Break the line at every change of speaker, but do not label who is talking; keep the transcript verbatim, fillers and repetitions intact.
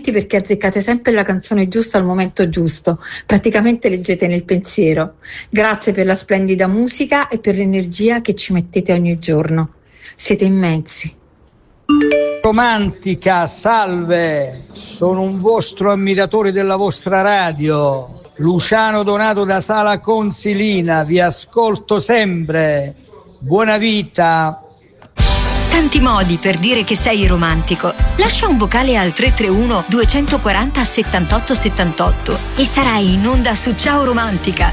Complimenti perché azzeccate sempre la canzone giusta al momento giusto, praticamente leggete nel pensiero. Grazie per la splendida musica e per l'energia che ci mettete ogni giorno. Siete immensi.
Romantica, salve, sono un vostro ammiratore della vostra radio, Luciano Donato da Sala Consilina, vi ascolto sempre, buona vita.
Tanti modi per dire che sei romantico. Lascia un vocale al tre tre uno due quattro zero settantotto settantotto e sarai in onda su Ciao Romantica.